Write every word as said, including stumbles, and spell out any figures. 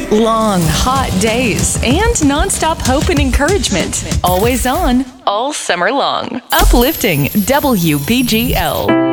Long, hot days and nonstop hope and encouragement. Always on, all summer long. Uplifting W B G L.